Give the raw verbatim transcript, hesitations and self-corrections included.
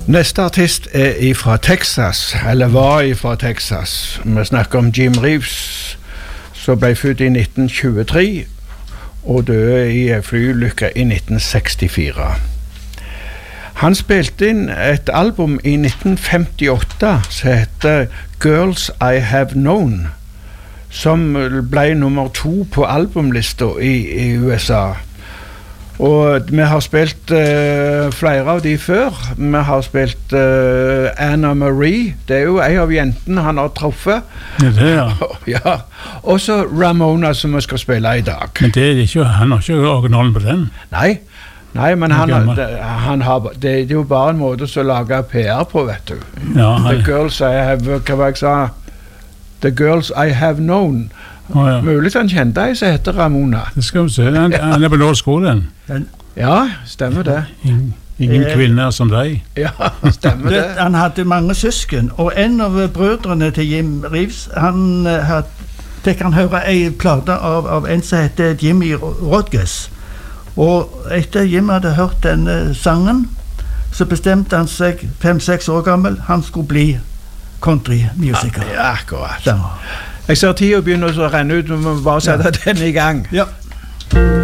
Neste artist er fra Texas, eller var fra Texas. Vi snakker om Jim Reeves, som ble født i nitten tjuetre og døde i en flyulykke i nitten sekstifire. Han spilte inn et album i nitten femtiåtte som heter Girls I Have Known, som ble nummer to på albumlista i, i U S A. Og vi har spilt uh, flere av de før. Vi har spilt uh, Anna Marie, det er jo en av jentene han har truffet. Ja, det er. Ja. Og så Ramona, som vi skal spille i dag. Men det er ikke, han har ikke originalen på den? Nei, Nei men han, det, han har, det er jo bare en måte å lage P R på, vet du. Ja, han... The girls I have, hva var jeg sa? The girls I have known. Oh, ja. Mulig han kjente ei som heter Ramona. Det skal vi se, han, han er på lovskolen. Ja, stemmer det. Ingen, ingen eh, kvinner som deg. Ja, stemmer det. Han hadde mange søsken, og en av brødrene til Jim Reeves, han had, fikk han høre en plate av, av en som heter Jimmy Rodgers. Og etter Jim hadde hørt denne sangen, så bestemte han seg fem-seks år gammel, han skulle bli country-musiker. Ja, akkurat. Jeg ser tiden begynner å renne ut, vi må bare sette ja. den i gang. Ja.